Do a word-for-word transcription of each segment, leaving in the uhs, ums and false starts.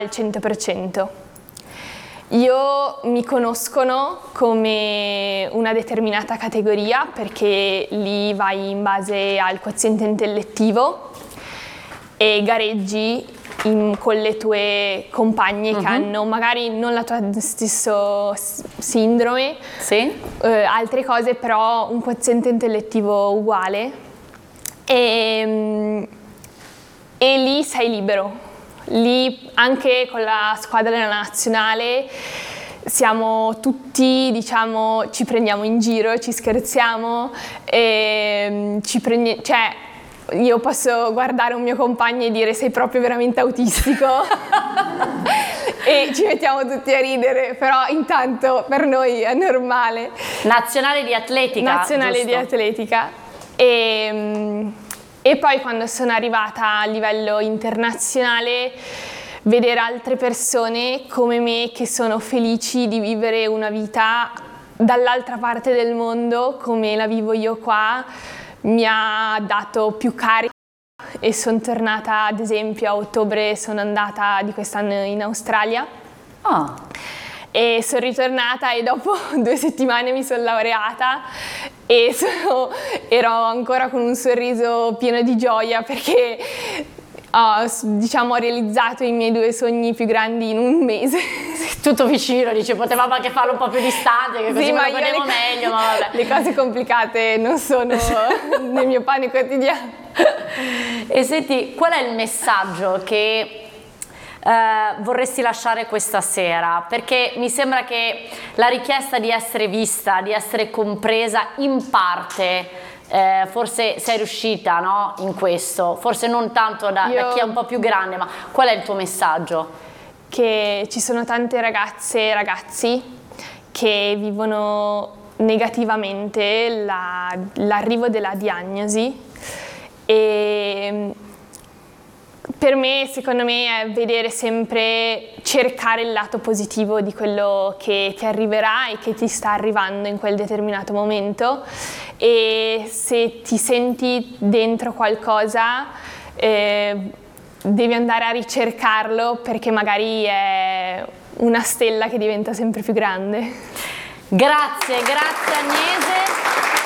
il cento per cento. Io mi conoscono come una determinata categoria perché lì vai in base al quoziente intellettivo e gareggi in, con le tue compagne uh-huh. che hanno magari non la tua stessa sindrome, sì. eh, altre cose, però un quoziente intellettivo uguale e, e lì sei libero. Lì anche con la squadra della nazionale siamo tutti, diciamo, ci prendiamo in giro, ci scherziamo, e ci prendi- cioè io posso guardare un mio compagno e dire sei proprio veramente autistico e ci mettiamo tutti a ridere, però intanto per noi è normale. Nazionale di atletica. Nazionale giusto? di atletica. E, E poi quando sono arrivata a livello internazionale, vedere altre persone come me che sono felici di vivere una vita dall'altra parte del mondo come la vivo io qua, mi ha dato più carica e sono tornata, ad esempio a ottobre sono andata di quest'anno in Australia. Oh. E sono ritornata e dopo due settimane mi sono laureata e sono, ero ancora con un sorriso pieno di gioia perché ho, diciamo, ho realizzato i miei due sogni più grandi in un mese. Tutto vicino, dice, potevamo anche farlo un po' più distante, che così sì, me ma lo godevo le, meglio, ma vabbè. Le cose complicate non sono nel mio pane quotidiano. E senti, qual è il messaggio che Uh, vorresti lasciare questa sera? Perché mi sembra che la richiesta di essere vista, di essere compresa in parte, eh, forse sei riuscita, no? In questo, forse non tanto da, Io... da chi è un po' più grande, ma qual è il tuo messaggio? Che ci sono tante ragazze e ragazzi che vivono negativamente la, l'arrivo della diagnosi e per me, secondo me, è vedere sempre, cercare il lato positivo di quello che ti arriverà e che ti sta arrivando in quel determinato momento, e se ti senti dentro qualcosa eh, devi andare a ricercarlo perché magari è una stella che diventa sempre più grande. Grazie, grazie Agnese.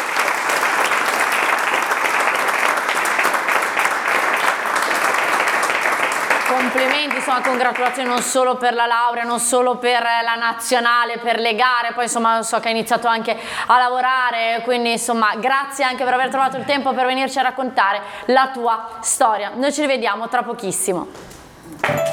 Complimenti, insomma, congratulazioni non solo per la laurea, non solo per la nazionale, per le gare, poi insomma so che hai iniziato anche a lavorare, quindi insomma grazie anche per aver trovato il tempo per venirci a raccontare la tua storia. Noi ci rivediamo tra pochissimo.